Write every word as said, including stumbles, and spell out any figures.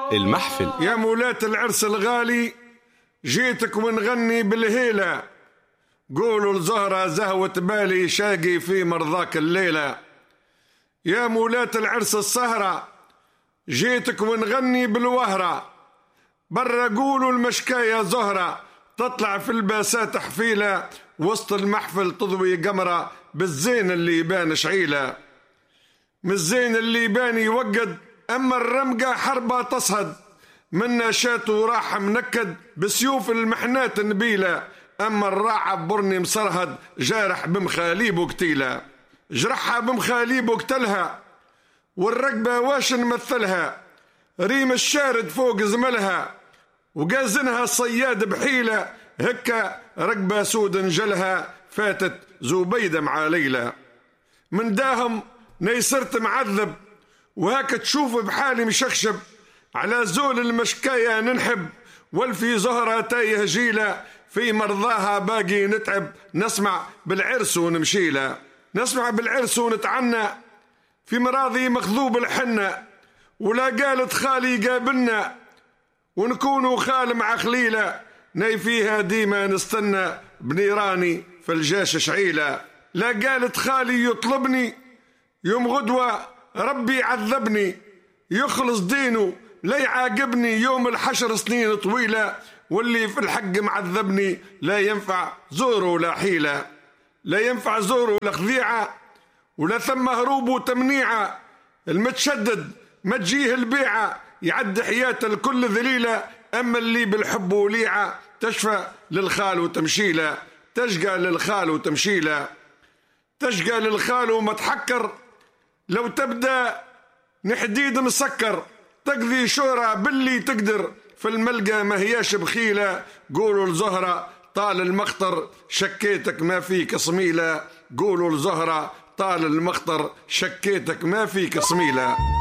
المحفل. يا مولاة العرس الغالي جيتك ونغني بالهيلة، قولوا الزهرة زهوة بالي شاقي في مرضاك الليلة. يا مولاة العرس السهرة جيتك ونغني بالوهرة، برا قولوا المشكاية زهرة تطلع في الباسات حفيلة، وسط المحفل تضوي قمرة بالزين اللي يبان شعيلة. من الزين اللي يبان يوقد، أما الرمقة حربة تصهد، منا شاتو راح منكد بسيوف المحنات نبيلة، أما الراعة برني مصرهد جارح بمخاليب وقتيلة. جرحها بمخاليب وقتلها والرقبة واش نمثلها، ريم الشارد فوق زملها وقازنها الصياد بحيلة، هكا رقبة سود نجلها فاتت زبيدة مع ليلى. من داهم نيسرت معذب وهاك تشوف بحالي مشخشب، على زول المشكاية ننحب والفي زهرة تايه جيلة، في مرضاها باقي نتعب نسمع بالعرس ونمشيلة. نسمع بالعرس ونتعنى في مراضي مخذوب الحنة، ولا قالت خالي قابلنا ونكونوا خال مع خليلة، ناي فيها ديما نستنى بنيراني في الجيش شعيلة. لا قالت خالي يطلبني يوم غدوة ربي عذبني، يخلص دينه لا يعاقبني يوم الحشر سنين طويلة، واللي في الحق معذبني لا ينفع زوره ولا حيلة. لا ينفع زوره ولا خذيعة ولا ثم هروب وتمنيعة، المتشدد ما تجيه البيعة يعد حياته الكل ذليلة، أما اللي بالحب وليعة تشفى للخال وتمشيلة. تشقى للخال وتمشيلة، تشقى للخال وما تحكر، لو تبدأ نحديد مسكر، تقضي شورى باللي تقدر، في الملقى ما هياش بخيلة، قولوا الزهرة طال المخطر شكيتك ما فيك صميلة. قولوا الزهرة طال المخطر شكيتك ما فيك صميلة.